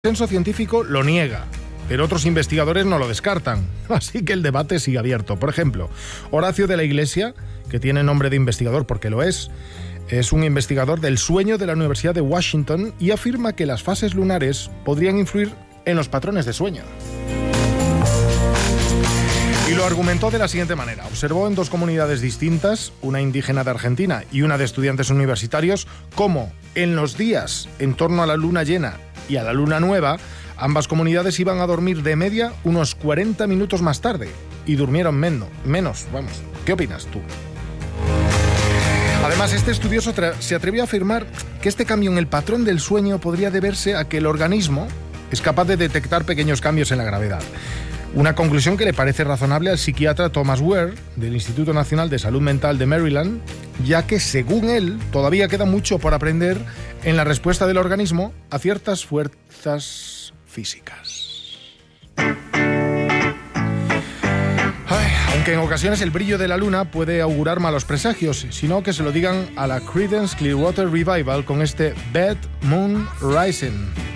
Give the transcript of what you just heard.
consenso científico lo niega, pero otros investigadores no lo descartan, así que el debate sigue abierto. Por ejemplo, Horacio de la Iglesia, que tiene nombre de investigador porque lo es un investigador del sueño de la Universidad de Washington y afirma que las fases lunares podrían influir en los patrones de sueño. Y lo argumentó de la siguiente manera. Observó en dos comunidades distintas, una indígena de Argentina y una de estudiantes universitarios, cómo en los días en torno a la luna llena y a la luna nueva, ambas comunidades iban a dormir de media unos 40 minutos más tarde y durmieron menos. Vamos, ¿qué opinas tú? Además, este estudioso se atrevió a afirmar que este cambio en el patrón del sueño podría deberse a que el organismo es capaz de detectar pequeños cambios en la gravedad. Una conclusión que le parece razonable al psiquiatra Thomas Ware, del Instituto Nacional de Salud Mental de Maryland, ya que, según él, todavía queda mucho por aprender en la respuesta del organismo a ciertas fuerzas físicas. Aunque en ocasiones el brillo de la luna puede augurar malos presagios, sino que se lo digan a la Creedence Clearwater Revival con este Bad Moon Rising.